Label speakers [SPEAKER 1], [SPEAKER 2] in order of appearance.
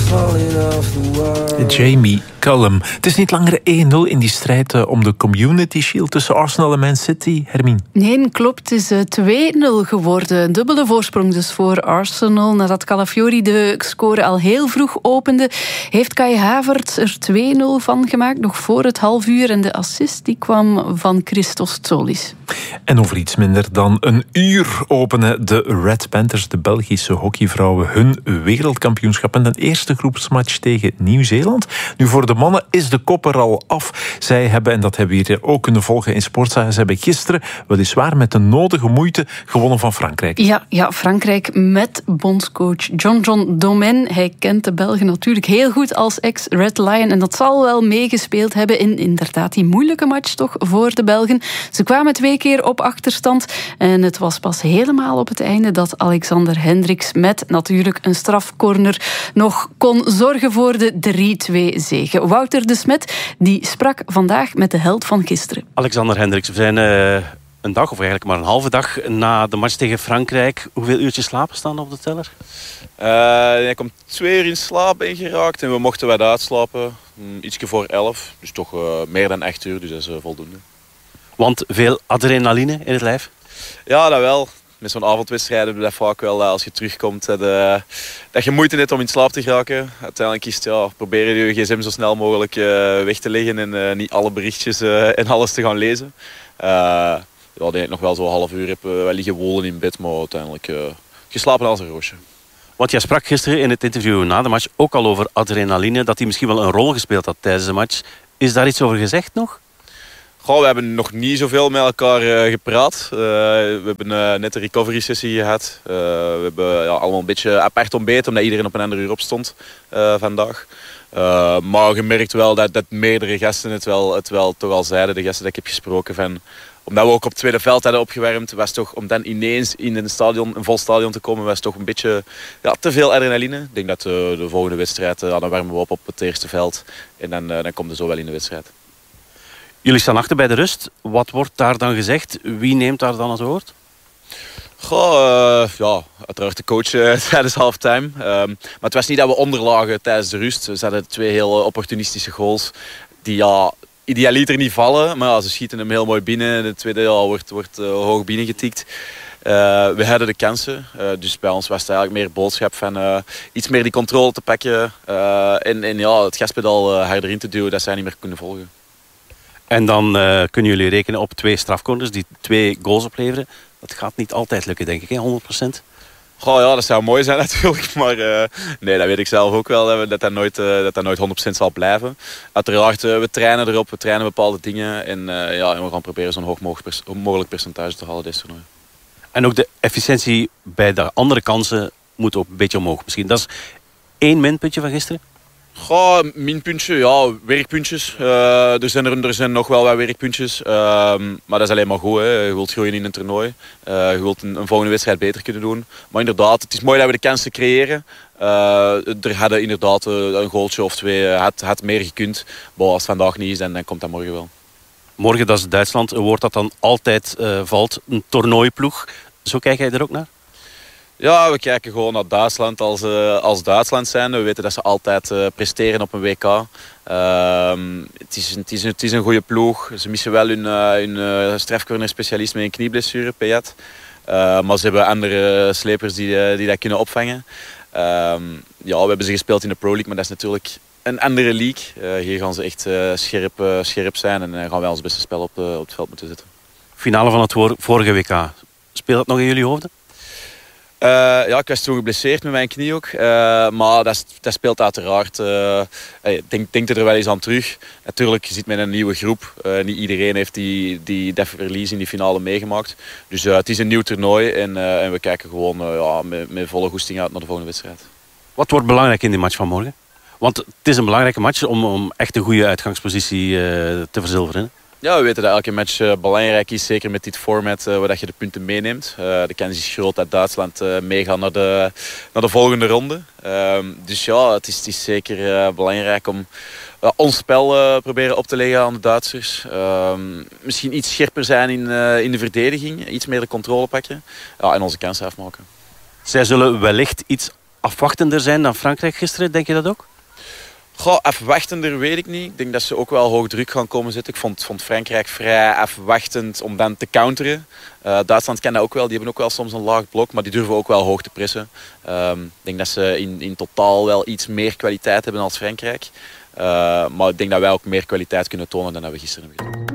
[SPEAKER 1] Jamie Cullum. Het is niet langer 1-0 in die strijd om de Community Shield tussen Arsenal en Man City, Hermine.
[SPEAKER 2] Nee, klopt. Het is 2-0 geworden. Dubbele voorsprong dus voor Arsenal. Nadat Calafiori de score al heel vroeg opende, heeft Kai Havertz er 2-0 van gemaakt, nog voor het halfuur. En de assist die kwam van Christos Tsolis.
[SPEAKER 1] En over iets minder dan een uur openen de Red Panthers, de Belgische hockeyvrouwen, hun wereldkampioenschap en een eerste groepsmatch tegen Nieuw-Zeeland. Nu, voor de mannen is de kop er al af. Zij hebben, en dat hebben we hier ook kunnen volgen in Sportza, ze hebben gisteren weliswaar met de nodige moeite gewonnen van Frankrijk. Ja, Frankrijk met bondscoach John Domen. Hij kent de Belgen natuurlijk heel goed als ex-Red Lion en dat zal wel meegespeeld hebben in inderdaad die moeilijke match toch voor de Belgen. Ze kwamen 2 keer op achterstand en het was pas helemaal op het einde dat Alexander Hendricks met natuurlijk een strafcorner nog kon zorgen voor de 3-2 zege. Wouter de Smet die sprak vandaag met de held van gisteren.
[SPEAKER 3] Alexander Hendricks, we zijn een dag of eigenlijk maar een halve dag na de match tegen Frankrijk. Hoeveel uurtjes slapen staan op de teller?
[SPEAKER 4] Ik kom 2 uur in slaap ingeraakt en we mochten wat uitslapen. Ietsje voor 11, dus toch meer dan 8 uur, dus dat is voldoende.
[SPEAKER 3] Want veel adrenaline in het lijf?
[SPEAKER 4] Ja, dat wel. Met zo'n avondwedstrijden blijft vaak wel als je terugkomt dat je moeite hebt om in slaap te geraken. Uiteindelijk is het proberen je gsm zo snel mogelijk weg te leggen en niet alle berichtjes en alles te gaan lezen. Ik denk nog wel zo'n half uur heb wel liggen wolen in bed, maar uiteindelijk geslapen als een roosje.
[SPEAKER 3] Want jij sprak gisteren in het interview na de match ook al over adrenaline, dat die misschien wel een rol gespeeld had tijdens de match. Is daar iets over gezegd nog?
[SPEAKER 4] We hebben nog niet zoveel met elkaar gepraat. We hebben net een recovery sessie gehad. We hebben allemaal een beetje apart ontbeten, omdat iedereen op een ander uur opstond vandaag. Maar je merkt wel dat meerdere gasten het wel toch al zeiden, de gasten die ik heb gesproken, van, omdat we ook op het tweede veld hadden opgewarmd, was toch, om dan ineens in een vol stadion te komen, was toch een beetje te veel adrenaline. Ik denk dat de volgende wedstrijd, dan warmen we op het eerste veld en dan komt er zo wel in de wedstrijd.
[SPEAKER 3] Jullie staan achter bij de rust. Wat wordt daar dan gezegd? Wie neemt daar dan het woord?
[SPEAKER 4] Uiteraard de coach tijdens halftime. Maar het was niet dat we onderlagen tijdens de rust. Ze hadden 2 heel opportunistische goals die idealiter niet vallen. Maar ze schieten hem heel mooi binnen. De tweede wordt hoog binnengetikt. We hadden de kansen. Dus bij ons was het eigenlijk meer boodschap van iets meer die controle te pakken. En het gaspedaal harder in te duwen, dat zij niet meer kunnen volgen.
[SPEAKER 3] En dan kunnen jullie rekenen op 2 strafcorners die 2 goals opleveren. Dat gaat niet altijd lukken, denk ik, hè? 100%?
[SPEAKER 4] Dat zou mooi zijn natuurlijk. Maar nee, dat weet ik zelf ook wel. Dat nooit 100% zal blijven. Uiteraard, we trainen erop. We trainen bepaalde dingen. En we gaan proberen zo'n hoog mogelijk percentage te halen deze toernooi.
[SPEAKER 3] En ook de efficiëntie bij de andere kansen moet ook een beetje omhoog. Misschien dat is 1 minpuntje van gisteren.
[SPEAKER 4] Minpuntje, werkpuntjes. Er zijn nog wel wat werkpuntjes. Maar dat is alleen maar goed. Hè. Je wilt groeien in een toernooi. Je wilt een volgende wedstrijd beter kunnen doen. Maar inderdaad, het is mooi dat we de kansen creëren. Er hadden inderdaad een goaltje of 2 had meer gekund. Maar als het vandaag niet is, dan komt dat morgen wel.
[SPEAKER 3] Morgen, dat is Duitsland. Een woord dat dan altijd valt. Een toernooiploeg. Zo kijk jij er ook naar?
[SPEAKER 4] Ja, we kijken gewoon naar Duitsland als Duitsland zijn. We weten dat ze altijd presteren op een WK. Het is een goede ploeg. Ze missen wel hun strafcorner-specialist met een knieblessure, Payet. Maar ze hebben andere slepers die dat kunnen opvangen. We hebben ze gespeeld in de Pro League, maar dat is natuurlijk een andere league. Hier gaan ze echt scherp zijn en gaan wij ons beste spel op het veld moeten zetten. Finale van het vorige WK. Speelt dat nog in jullie hoofden? Ik was toen geblesseerd met mijn knie ook. Maar dat speelt uiteraard. Ik denk er wel eens aan terug. Natuurlijk, je zit met een nieuwe groep. Niet iedereen heeft dat verlies in die finale meegemaakt. Dus het is een nieuw toernooi. En we kijken gewoon met volle goesting uit naar de volgende wedstrijd. Wat wordt belangrijk in die match van morgen? Want het is een belangrijke match om echt een goede uitgangspositie te verzilveren. Ja, we weten dat elke match belangrijk is. Zeker met dit format waar je de punten meeneemt. De kans is groot dat Duitsland meegaat naar de volgende ronde. Dus het is zeker belangrijk om ons spel proberen op te leggen aan de Duitsers. Misschien iets scherper zijn in de verdediging. Iets meer de controle pakken. En onze kansen afmaken. Zij zullen wellicht iets
[SPEAKER 3] afwachtender zijn dan Frankrijk gisteren, denk je dat ook?
[SPEAKER 4] Goh, afwachtender weet ik niet. Ik denk dat ze ook wel hoog druk gaan komen zitten. Ik vond Frankrijk vrij afwachtend om dan te counteren. Duitsland kan dat ook wel. Die hebben ook wel soms een laag blok, maar die durven ook wel hoog te pressen. Ik denk dat ze in totaal wel iets meer kwaliteit hebben als Frankrijk. Maar ik denk dat wij ook meer kwaliteit kunnen tonen dan dat we gisteren hebben gedaan.